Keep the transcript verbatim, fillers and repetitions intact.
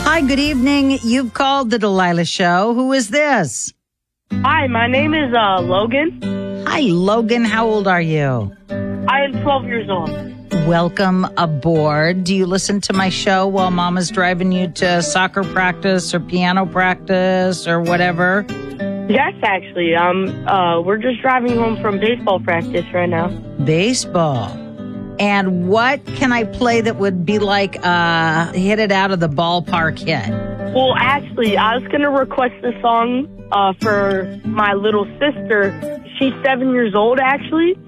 Hi, good evening. You've called the Delilah Show. Who is this? Hi, my name is uh, Logan. Hi, Logan. How old are you? I am twelve years old. Welcome aboard. Do you listen to my show while Mama's driving you to soccer practice or piano practice or whatever? Yes, actually. Um, uh, we're just driving home from baseball practice right now. Baseball. And what can I play that would be like uh, hit it out of the ballpark hit? Well, actually, I was going to request a song uh, for my little sister. She's seven years old, actually.